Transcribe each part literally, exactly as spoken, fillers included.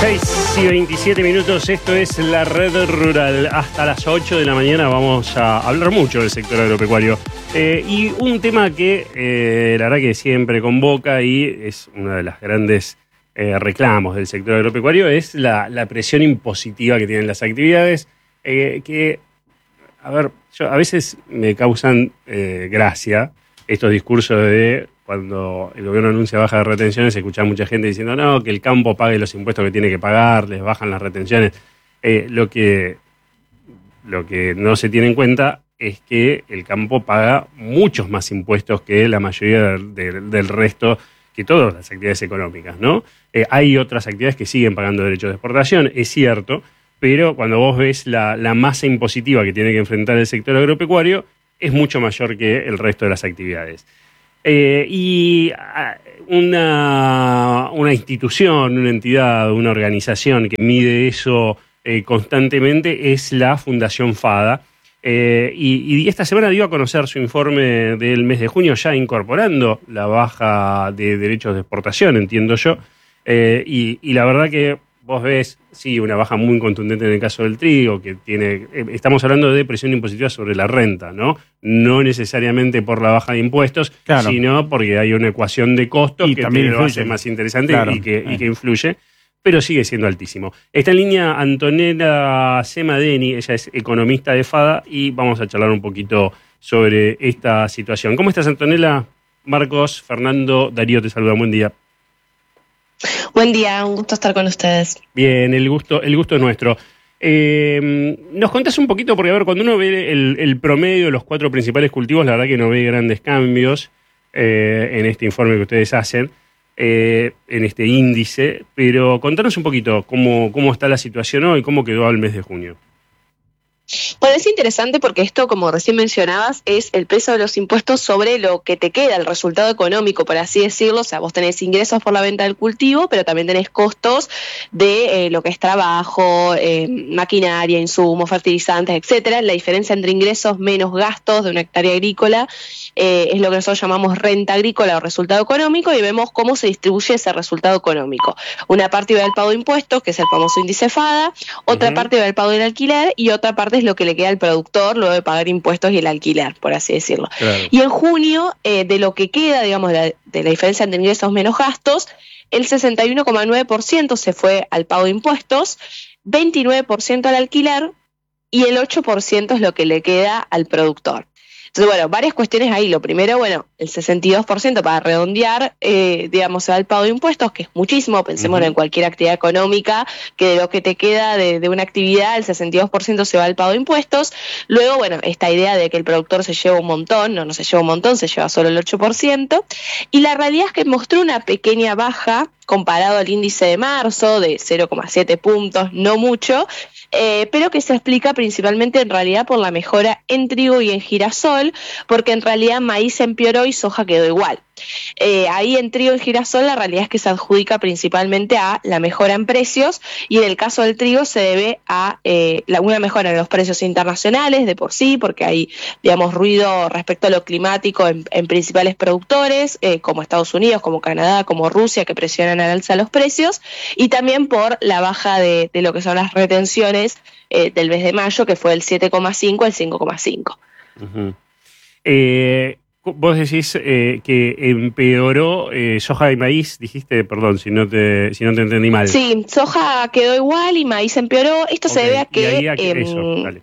seis y veintisiete minutos, esto es la Red Rural. Hasta las ocho de la mañana vamos a hablar mucho del sector agropecuario. Eh, y un tema que eh, la verdad que siempre convoca y es uno de los grandes eh, reclamos del sector agropecuario es la, la presión impositiva que tienen las actividades, eh, que, a ver, yo, a veces me causan eh, gracia estos discursos de cuando el gobierno anuncia baja de retenciones, se escucha a mucha gente diciendo no, que el campo pague los impuestos que tiene que pagar, les bajan las retenciones. Eh, lo que, lo que no se tiene en cuenta es que el campo paga muchos más impuestos que la mayoría del, del, del resto, que todas las actividades económicas, ¿no? Eh, hay otras actividades que siguen pagando derechos de exportación, es cierto, pero cuando vos ves la, la masa impositiva que tiene que enfrentar el sector agropecuario, es mucho mayor que el resto de las actividades. Eh, y una, una institución, una entidad, una organización que mide eso eh, constantemente es la Fundación FADA. Eh, y, y esta semana dio a conocer su informe del mes de junio, ya incorporando la baja de derechos de exportación, entiendo yo. Eh, y, y la verdad que vos ves, sí, una baja muy contundente en el caso del trigo, que tiene, eh, estamos hablando de presión impositiva sobre la renta, ¿no? No necesariamente por la baja de impuestos, claro, sino porque hay una ecuación de costos y que también lo hace más interesante, claro, y, que, eh. y que influye, pero sigue siendo altísimo. Está en línea Antonella Semadeni, ella es economista de FADA, y vamos a charlar un poquito sobre esta situación. ¿Cómo estás, Antonella? Marcos, Fernando, Darío te saludan, buen día. Buen día, un gusto estar con ustedes. Bien, el gusto, el gusto es nuestro. Eh, ¿Nos contás un poquito? Porque, a ver, cuando uno ve el, el promedio de los cuatro principales cultivos, la verdad que no ve grandes cambios eh, en este informe que ustedes hacen, eh, en este índice, pero contanos un poquito cómo, cómo está la situación hoy, cómo quedó al mes de junio. Bueno, es interesante porque esto, como recién mencionabas, es el peso de los impuestos sobre lo que te queda, el resultado económico, por así decirlo. O sea, vos tenés ingresos por la venta del cultivo, pero también tenés costos de eh, lo que es trabajo, eh, maquinaria, insumos, fertilizantes, etcétera. La diferencia entre ingresos menos gastos de una hectárea agrícola eh, es lo que nosotros llamamos renta agrícola o resultado económico, y vemos cómo se distribuye ese resultado económico. Una parte va al pago de impuestos, que es el famoso índice FADA, otra uh-huh. parte va al pago del alquiler y otra parte es lo que le queda al productor luego de pagar impuestos y el alquiler, por así decirlo. Claro. Y en junio, eh, de lo que queda, digamos, de la, de la diferencia entre ingresos menos gastos, el sesenta y uno coma nueve por ciento se fue al pago de impuestos, veintinueve por ciento al alquiler y el ocho por ciento es lo que le queda al productor. Entonces, bueno, varias cuestiones ahí. Lo primero, bueno, el sesenta y dos por ciento para redondear, eh, digamos, se va al pago de impuestos, que es muchísimo. Pensemos uh-huh. en cualquier actividad económica, que de lo que te queda de, de una actividad, el sesenta y dos por ciento se va al pago de impuestos. Luego, bueno, esta idea de que el productor se lleva un montón, no, no se lleva un montón, se lleva solo el ocho por ciento. Y la realidad es que mostró una pequeña baja comparado al índice de marzo de cero coma siete puntos, no mucho, Eh, pero que se explica principalmente en realidad por la mejora en trigo y en girasol, porque en realidad maíz empeoró y soja quedó igual. Eh, ahí en trigo y girasol la realidad es que se adjudica principalmente a la mejora en precios, y en el caso del trigo se debe a eh, la, una mejora en los precios internacionales de por sí, porque hay, digamos, ruido respecto a lo climático en, en principales productores, eh, como Estados Unidos, como Canadá, como Rusia, que presionan al alza los precios, y también por la baja de, de lo que son las retenciones eh, del mes de mayo, que fue del siete coma cinco al cinco coma cinco. Uh-huh. Eh... Vos decís eh, que empeoró eh, soja y maíz, dijiste, perdón, si no te si no te entendí mal. Sí, soja quedó igual y maíz empeoró. Esto okay. se debe a que... Y ahí a que eh, eso, dale.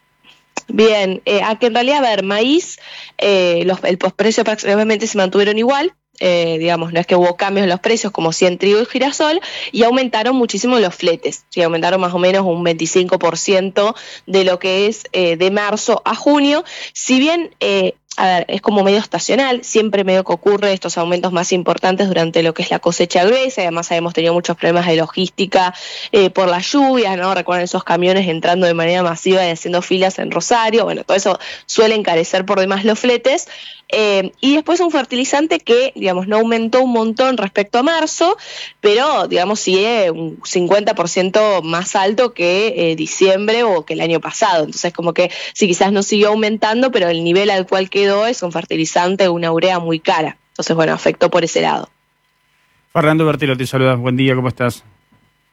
Bien, eh, a que en realidad, a ver, maíz, eh, los, el posprecio prácticamente se mantuvieron igual. Eh, digamos, no es que hubo cambios en los precios como si en trigo y girasol, y aumentaron muchísimo los fletes, sí, aumentaron más o menos un veinticinco por ciento de lo que es eh, de marzo a junio. Si bien eh, a ver, es como medio estacional, siempre medio que ocurre estos aumentos más importantes durante lo que es la cosecha gruesa, y además hemos tenido muchos problemas de logística eh, por las lluvias, ¿no? Recuerden esos camiones entrando de manera masiva y haciendo filas en Rosario, bueno, todo eso suele encarecer por demás los fletes. Eh, y después un fertilizante que, digamos, no aumentó un montón respecto a marzo, pero, digamos, sigue un cincuenta por ciento más alto que eh, diciembre o que el año pasado. Entonces, como que sí, quizás no siguió aumentando, pero el nivel al cual quedó es un fertilizante, una urea muy cara. Entonces, bueno, afectó por ese lado. Fernando Bertelo te saluda. Buen día, ¿cómo estás?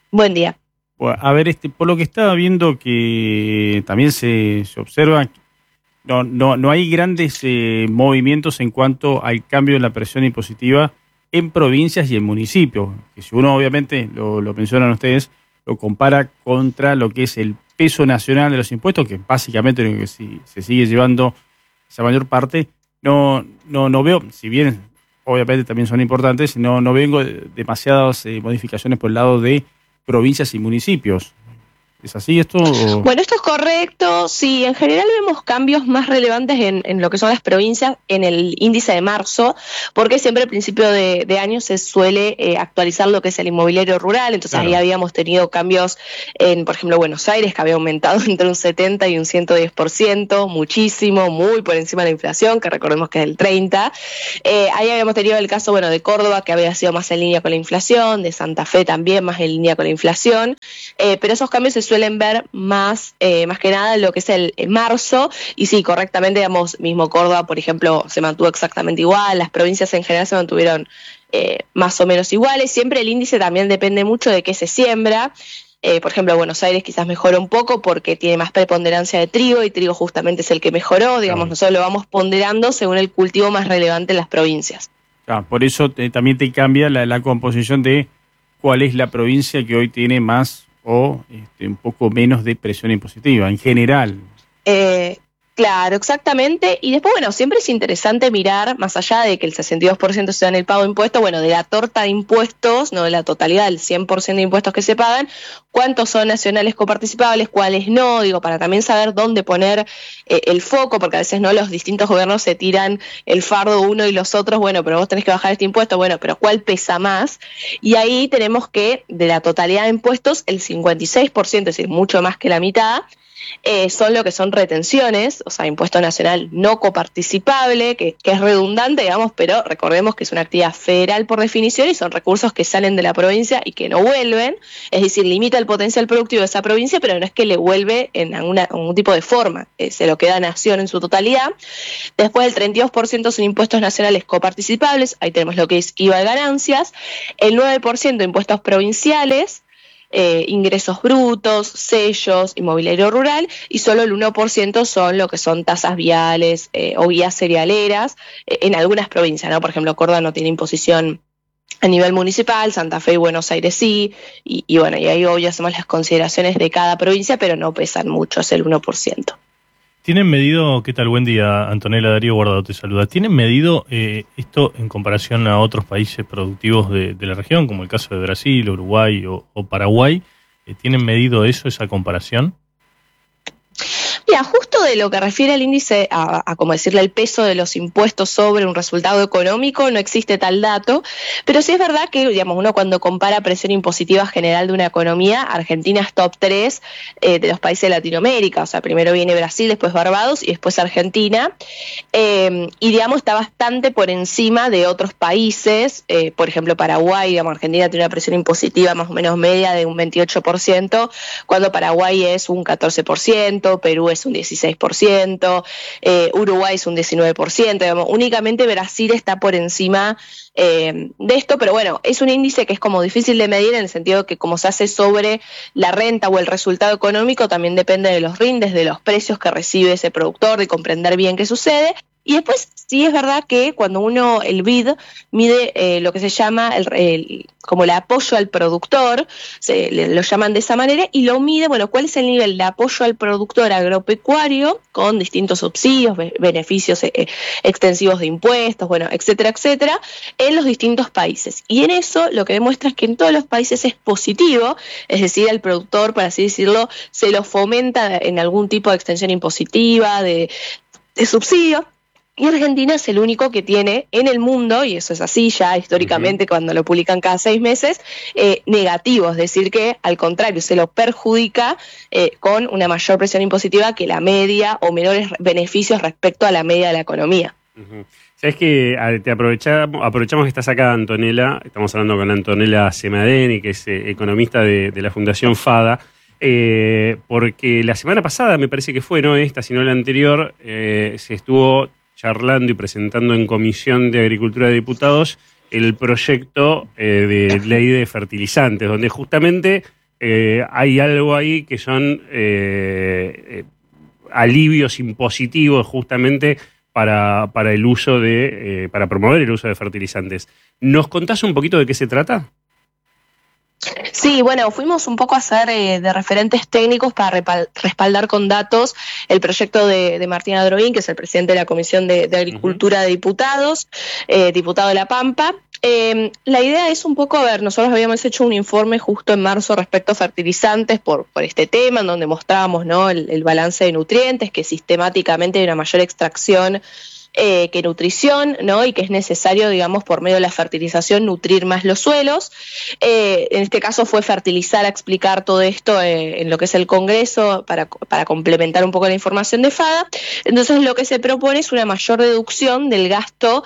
Buen día. Bueno, a ver, este, por lo que estaba viendo que también se, se observa, no, no, no hay grandes eh, movimientos en cuanto al cambio de la presión impositiva en provincias y en municipios. Que si uno obviamente, lo, lo mencionan ustedes, lo compara contra lo que es el peso nacional de los impuestos, que básicamente lo que si, se sigue llevando esa mayor parte, no, no, no veo, si bien obviamente también son importantes, no, no vengo demasiadas eh, modificaciones por el lado de provincias y municipios. ¿Es así esto? O? Bueno, esto es correcto. Sí, en general vemos cambios más relevantes en, en lo que son las provincias en el índice de marzo, porque siempre al principio de, de año se suele eh, actualizar lo que es el inmobiliario rural. Entonces claro, ahí habíamos tenido cambios en, por ejemplo, Buenos Aires, que había aumentado entre un setenta y un ciento diez por ciento, muchísimo, muy por encima de la inflación, que recordemos que es el treinta. Eh, ahí habíamos tenido el caso, bueno, de Córdoba, que había sido más en línea con la inflación, de Santa Fe también más en línea con la inflación, eh, pero esos cambios se suelen ver más, eh, más que nada lo que es el, el marzo, y sí, correctamente, digamos, mismo Córdoba, por ejemplo, se mantuvo exactamente igual, las provincias en general se mantuvieron eh, más o menos iguales. Siempre el índice también depende mucho de qué se siembra. Eh, por ejemplo, Buenos Aires quizás mejoró un poco porque tiene más preponderancia de trigo, y trigo justamente es el que mejoró, digamos, claro, nosotros lo vamos ponderando según el cultivo más relevante en las provincias. Ah, por eso te, también te cambia la, la composición de cuál es la provincia que hoy tiene más o este, un poco menos de presión impositiva, en general. Eh, claro, exactamente. Y después, bueno, siempre es interesante mirar, más allá de que el sesenta y dos por ciento sea en el pago de impuestos, bueno, de la torta de impuestos, no de la totalidad, del cien por ciento de impuestos que se pagan, cuántos son nacionales coparticipables, cuáles no, digo, para también saber dónde poner eh, el foco, porque a veces no los distintos gobiernos se tiran el fardo uno y los otros, bueno, pero vos tenés que bajar este impuesto, bueno, pero ¿cuál pesa más? Y ahí tenemos que, de la totalidad de impuestos, el cincuenta y seis por ciento, es decir, mucho más que la mitad, Eh, son lo que son retenciones, o sea, impuesto nacional no coparticipable, que, que es redundante, digamos, pero recordemos que es una actividad federal por definición y son recursos que salen de la provincia y que no vuelven, es decir, limita el potencial productivo de esa provincia, pero no es que le vuelve en alguna, algún tipo de forma, eh, se lo queda a nación en su totalidad. Después el treinta y dos por ciento son impuestos nacionales coparticipables, ahí tenemos lo que es I V A de ganancias, el nueve por ciento impuestos provinciales, Eh, ingresos brutos, sellos, inmobiliario rural, y solo el uno por ciento son lo que son tasas viales eh, o guías cerealeras eh, en algunas provincias, ¿no? Por ejemplo, Córdoba no tiene imposición a nivel municipal, Santa Fe y Buenos Aires sí, y, y bueno, y ahí obvio hacemos las consideraciones de cada provincia, pero no pesan mucho, es el uno por ciento. ¿Tienen medido, qué tal, buen día, Antonella, Darío Guardado te saluda, ¿tienen medido eh, esto en comparación a otros países productivos de, de la región, como el caso de Brasil, Uruguay o, o Paraguay? Eh, ¿Tienen medido eso, esa comparación? Mira, justo de lo que refiere el índice a, a como decirle el peso de los impuestos sobre un resultado económico, no existe tal dato, pero sí es verdad que, digamos, uno cuando compara presión impositiva general de una economía, Argentina es top tres eh, de los países de Latinoamérica, o sea, primero viene Brasil, después Barbados y después Argentina, eh, y digamos está bastante por encima de otros países, eh, por ejemplo Paraguay, digamos, Argentina tiene una presión impositiva más o menos media de un veintiocho por ciento, cuando Paraguay es un catorce por ciento, Perú es un dieciséis por ciento, eh, Uruguay es un diecinueve por ciento, digamos, únicamente Brasil está por encima eh, de esto, pero bueno, es un índice que es como difícil de medir en el sentido que como se hace sobre la renta o el resultado económico, también depende de los rindes, de los precios que recibe ese productor, de comprender bien qué sucede. Y después sí es verdad que cuando uno, el B I D, mide eh, lo que se llama el, el, como el apoyo al productor, se, le, lo llaman de esa manera, y lo mide, bueno, cuál es el nivel de apoyo al productor agropecuario con distintos subsidios, be beneficios eh, extensivos de impuestos, bueno, etcétera, etcétera, en los distintos países. Y en eso lo que demuestra es que en todos los países es positivo, es decir, al productor, por así decirlo, se lo fomenta en algún tipo de extensión impositiva, de, de subsidio. Y Argentina es el único que tiene en el mundo, y eso es así ya históricamente, uh-huh, cuando lo publican cada seis meses, eh, negativo, es decir que al contrario se lo perjudica eh, con una mayor presión impositiva que la media o menores beneficios respecto a la media de la economía. Uh-huh. Sabes que te aprovechamos, aprovechamos que estás acá, Antonella, estamos hablando con Antonella Semadeni, que es eh, economista de, de la Fundación FADA, eh, porque la semana pasada, me parece que fue, no esta, sino la anterior, eh, se estuvo charlando y presentando en Comisión de Agricultura de Diputados el proyecto eh, de ley de fertilizantes, donde justamente eh, hay algo ahí que son eh, eh, alivios impositivos justamente para, para el uso de, eh, para promover el uso de fertilizantes. ¿Nos contás un poquito de qué se trata? Sí, bueno, fuimos un poco a hacer eh, de referentes técnicos para respaldar con datos el proyecto de, de Martín Adroguín, que es el presidente de la Comisión de, de Agricultura de Diputados, eh, diputado de La Pampa. Eh, la idea es un poco, a ver, nosotros habíamos hecho un informe justo en marzo respecto a fertilizantes por, por este tema, en donde mostrábamos, ¿no?, el, el balance de nutrientes, que sistemáticamente hay una mayor extracción Eh, que nutrición, ¿no? Y que es necesario, digamos, por medio de la fertilización, nutrir más los suelos. Eh, en este caso fue fertilizar a explicar todo esto eh, en lo que es el Congreso para, para complementar un poco la información de FADA. Entonces lo que se propone es una mayor reducción del gasto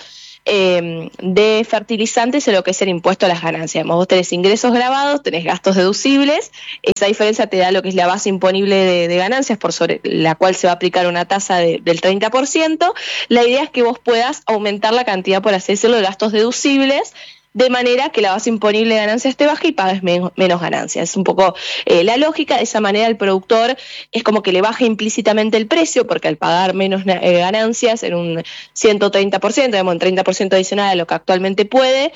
Eh, de fertilizantes en lo que es el impuesto a las ganancias. Vos tenés ingresos grabados, tenés gastos deducibles, esa diferencia te da lo que es la base imponible de, de ganancias, por sobre la cual se va a aplicar una tasa de, del treinta por ciento. La idea es que vos puedas aumentar la cantidad, por así decirlo, de gastos deducibles, de manera que la base imponible de ganancias esté baja y pagues menos, menos ganancias. Es un poco eh, la lógica. De esa manera el productor es como que le baja implícitamente el precio, porque al pagar menos eh, ganancias en un ciento treinta por ciento, digamos, en treinta por ciento adicional a lo que actualmente puede,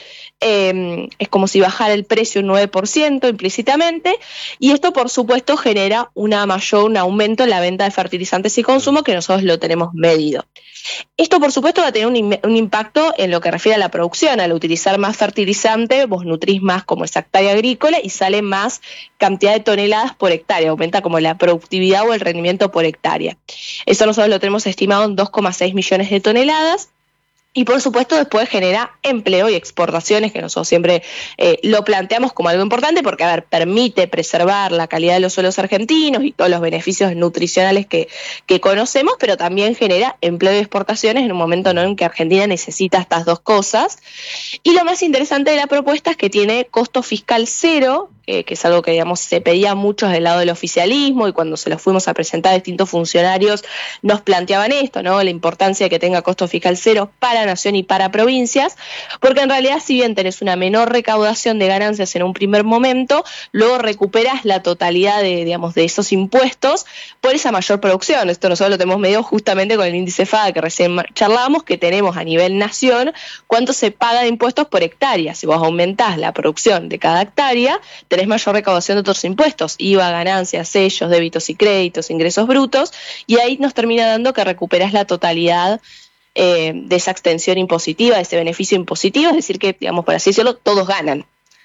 eh, es como si bajara el precio un nueve por ciento implícitamente, y esto por supuesto genera una mayor, un aumento en la venta de fertilizantes y consumo, que nosotros lo tenemos medido. Esto, por supuesto, va a tener un, un impacto en lo que refiere a la producción. Al utilizar más fertilizante, vos nutrís más como esa hectárea agrícola y sale más cantidad de toneladas por hectárea. Aumenta como la productividad o el rendimiento por hectárea. Eso nosotros lo tenemos estimado en dos coma seis millones de toneladas. Y por supuesto después genera empleo y exportaciones, que nosotros siempre eh, lo planteamos como algo importante porque, a ver, permite preservar la calidad de los suelos argentinos y todos los beneficios nutricionales que, que conocemos, pero también genera empleo y exportaciones en un momento, ¿no?, en que Argentina necesita estas dos cosas. Y lo más interesante de la propuesta es que tiene costo fiscal cero, eh, que es algo que, digamos, se pedía mucho del lado del oficialismo, y cuando se los fuimos a presentar a distintos funcionarios nos planteaban esto, ¿no?, la importancia de que tenga costo fiscal cero para nación y para provincias, porque en realidad, si bien tenés una menor recaudación de ganancias en un primer momento, luego recuperas la totalidad de, digamos, de esos impuestos por esa mayor producción. Esto nosotros lo tenemos medido justamente con el índice FADA que recién charlábamos, que tenemos a nivel nación cuánto se paga de impuestos por hectárea. Si vos aumentás la producción de cada hectárea, tenés mayor recaudación de otros impuestos, I V A, ganancias, sellos, débitos y créditos, ingresos brutos, y ahí nos termina dando que recuperás la totalidad Eh, de esa extensión impositiva, de ese beneficio impositivo, es decir que, digamos, por así decirlo, todos ganan.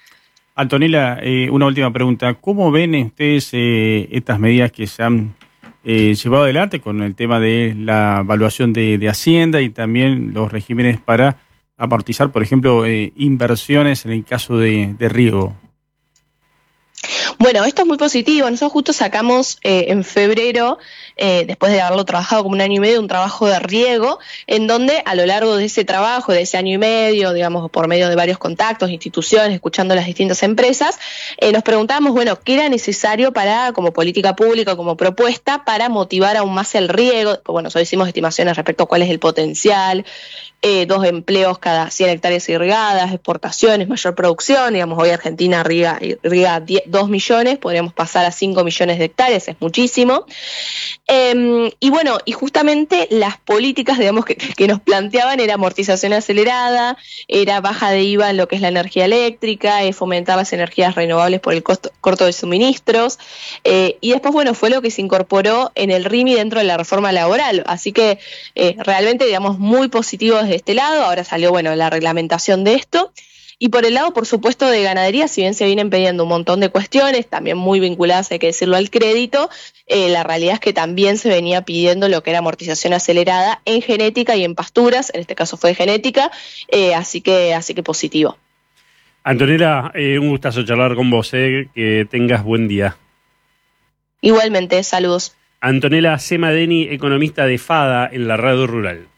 Antonella, eh, una última pregunta. ¿Cómo ven ustedes eh, estas medidas que se han eh, llevado adelante con el tema de la evaluación de, de Hacienda y también los regímenes para amortizar, por ejemplo, eh, inversiones en el caso de, de riego? Bueno, esto es muy positivo. Nosotros justo sacamos eh, en febrero, eh, después de haberlo trabajado como un año y medio, un trabajo de riego, en donde a lo largo de ese trabajo, de ese año y medio, digamos, por medio de varios contactos, instituciones, escuchando las distintas empresas, eh, nos preguntábamos, bueno, ¿qué era necesario para, como política pública, como propuesta, para motivar aún más el riego? Bueno, nosotros hicimos estimaciones respecto a cuál es el potencial, eh, dos empleos cada cien hectáreas irrigadas, exportaciones, mayor producción. Digamos, hoy Argentina riega, riega dos millones, podríamos pasar a cinco millones de hectáreas, es muchísimo. Eh, y bueno, y justamente las políticas, digamos, que, que nos planteaban era amortización acelerada, era baja de I V A en lo que es la energía eléctrica, eh, fomentar las energías renovables por el costo, corto de suministros, eh, y después, bueno, fue lo que se incorporó en el R I M I dentro de la reforma laboral. Así que eh, realmente, digamos, muy positivo desde este lado. Ahora salió, bueno, la reglamentación de esto. Y por el lado, por supuesto, de ganadería, si bien se vienen pidiendo un montón de cuestiones, también muy vinculadas, hay que decirlo, al crédito, eh, la realidad es que también se venía pidiendo lo que era amortización acelerada en genética y en pasturas, en este caso fue genética, eh, así que así que positivo. Antonella, eh, un gustazo charlar con vos, eh, que tengas buen día. Igualmente, saludos. Antonella Semadeni, economista de FADA en la Radio Rural.